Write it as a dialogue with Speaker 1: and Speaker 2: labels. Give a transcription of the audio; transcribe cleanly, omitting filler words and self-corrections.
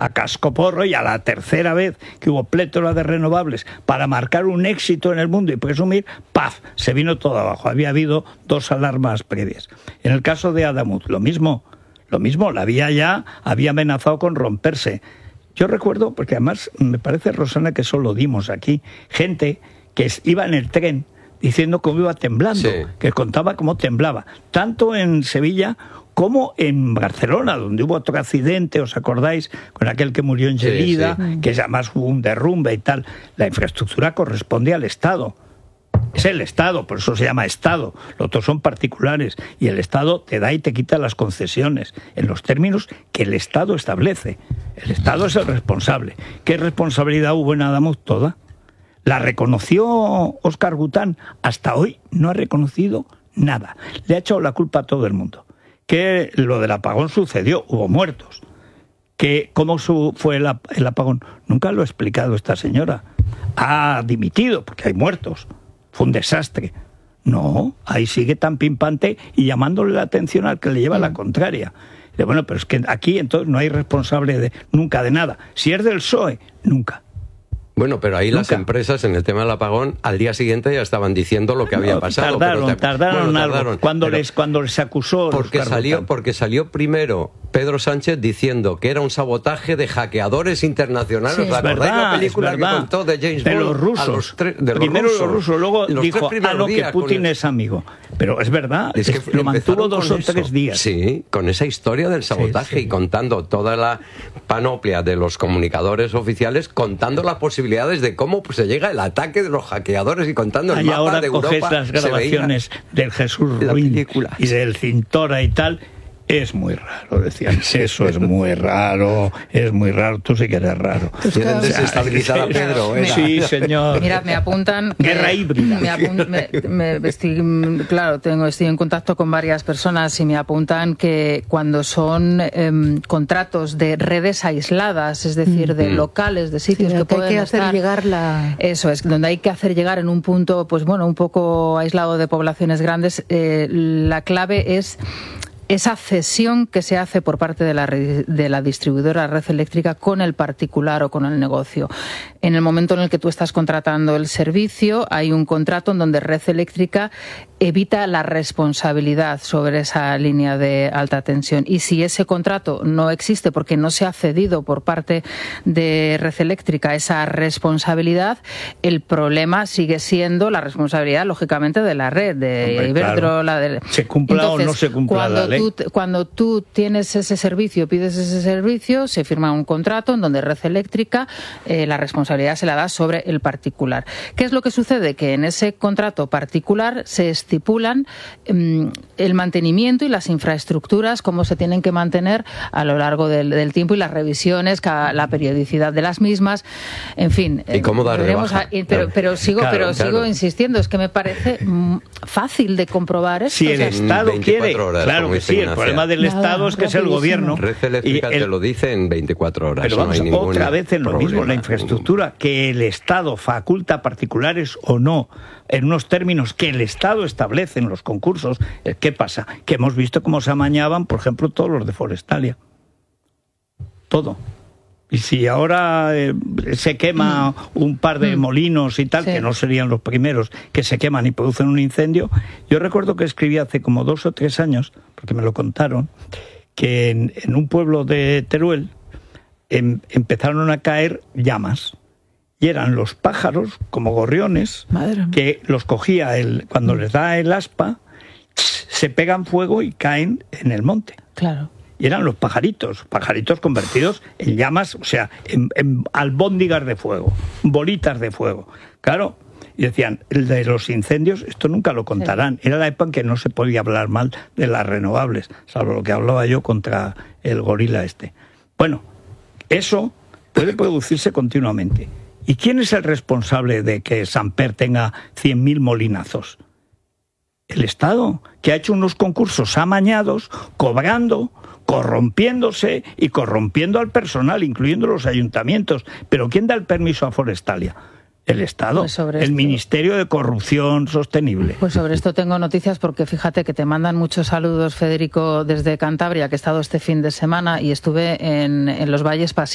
Speaker 1: a cascoporro, y a la tercera vez que hubo plétora de renovables para marcar un éxito en el mundo y presumir, ¡paf!, se vino todo abajo. Había habido 2 alarmas previas. En el caso de Adamuz, lo mismo, la vía ya había amenazado con romperse. Yo recuerdo, porque además me parece, Rosana, que eso lo dimos aquí, gente que iba en el tren diciendo cómo iba temblando, sí, que contaba cómo temblaba, tanto en Sevilla como en Barcelona, donde hubo otro accidente, ¿os acordáis? Con aquel que murió en Gelida, sí, que además hubo un derrumbe y tal. La infraestructura corresponde al Estado. Es el Estado, por eso se llama Estado. Los otros son particulares. Y el Estado te da y te quita las concesiones en los términos que el Estado establece. El Estado es el responsable. ¿Qué responsabilidad hubo en Adamuz? Toda. La reconoció Óscar Gután. Hasta hoy no ha reconocido nada. Le ha echado la culpa a todo el mundo. Que lo del apagón sucedió, hubo muertos. Que ¿cómo fue el apagón? Nunca lo ha explicado esta señora. Ha dimitido porque hay muertos. Fue un desastre. No, ahí sigue tan pimpante y llamándole la atención al que le lleva la contraria. Bueno, pero es que aquí entonces no hay responsable nunca de nada. Si es del PSOE, nunca.
Speaker 2: Bueno, pero ahí las empresas en el tema del apagón al día siguiente ya estaban diciendo lo que había pasado.
Speaker 1: Tardaron algo. Cuando les acusó.
Speaker 2: Porque salió primero Pedro Sánchez diciendo que era un sabotaje de hackeadores internacionales.
Speaker 1: Sí, ¿recordáis la película que contó de James Bond? De los rusos. Primero los rusos, luego dijo, que Putin es amigo. Pero es verdad, es que lo mantuvo 2 o 3 días.
Speaker 2: Sí, con esa historia del sabotaje, y contando toda la panoplia de los comunicadores oficiales, contando las posibilidades de cómo se llega el ataque de los hackeadores y contando el mapa de Europa.
Speaker 1: Y ahora coges las grabaciones del Jesús Ruiz y del Cintora y tal. Es muy raro, decían. Eso es muy raro, tú sí que eres raro.
Speaker 2: Quieren desestabilizar a Pedro.
Speaker 1: Sí, señor.
Speaker 3: Mira, me apuntan...
Speaker 1: Guerra híbrida.
Speaker 3: Estoy en contacto con varias personas y me apuntan que cuando son contratos de redes aisladas, es decir, de locales, de sitios que pueden
Speaker 4: hay que hacer llegar
Speaker 3: Eso es, donde hay que hacer llegar en un punto, pues bueno, un poco aislado de poblaciones grandes, la clave es esa cesión que se hace por parte de la distribuidora red eléctrica con el particular o con el negocio. En el momento en el que tú estás contratando el servicio, hay un contrato en donde red eléctrica evita la responsabilidad sobre esa línea de alta tensión. Y si ese contrato no existe porque no se ha cedido por parte de red eléctrica esa responsabilidad, el problema sigue siendo la responsabilidad, lógicamente, de la red, de Iberdrola.
Speaker 1: Claro. Se cumpla. Entonces, o no se cumpla la ley.
Speaker 3: Cuando tú tienes ese servicio, pides ese servicio, se firma un contrato en donde red eléctrica la responsabilidad se la da sobre el particular. ¿Qué es lo que sucede? Que en ese contrato particular se estipulan el mantenimiento y las infraestructuras, cómo se tienen que mantener a lo largo del tiempo, y las revisiones, la periodicidad de las mismas, en fin.
Speaker 2: ¿Y cómo dar de baja?
Speaker 3: Pero sigo insistiendo, es que me parece fácil de comprobar esto.
Speaker 1: Si el Estado quiere,
Speaker 2: horas,
Speaker 1: claro que sí, el problema del Estado es que es el gobierno.
Speaker 2: Red Eléctrica te lo dice en 24 horas.
Speaker 1: Pero vamos,
Speaker 2: no hay
Speaker 1: otra vez en lo mismo, la infraestructura, que el Estado faculta a particulares o no, en unos términos que el Estado establece en los concursos. ¿Qué pasa? Que hemos visto cómo se amañaban, por ejemplo, todos los de Forestalia. Todo. Y si ahora se quema un par de molinos y tal, que no serían los primeros que se queman y producen un incendio. Yo recuerdo que escribí hace como 2 o 3 años, porque me lo contaron, que en un pueblo de Teruel empezaron a caer llamas. Y eran los pájaros, como gorriones, que los cogía cuando les da el aspa, se pegan fuego y caen en el monte.
Speaker 3: Claro.
Speaker 1: Y eran los pajaritos convertidos en llamas, o sea, en albóndigas de fuego, bolitas de fuego. Claro, y decían, el de los incendios, esto nunca lo contarán. Era la época en que no se podía hablar mal de las renovables, salvo lo que hablaba yo contra el gorila este. Bueno, eso puede producirse continuamente. ¿Y quién es el responsable de que Samper tenga 100.000 molinazos? El Estado, que ha hecho unos concursos amañados, cobrando, corrompiéndose y corrompiendo al personal, incluyendo los ayuntamientos. ¿Pero quién da el permiso a Forestalia? El Estado, pues el Ministerio de Corrupción Sostenible.
Speaker 3: Pues sobre esto tengo noticias, porque fíjate que te mandan muchos saludos, Federico, desde Cantabria, que he estado este fin de semana y estuve en los Valles Pasivos.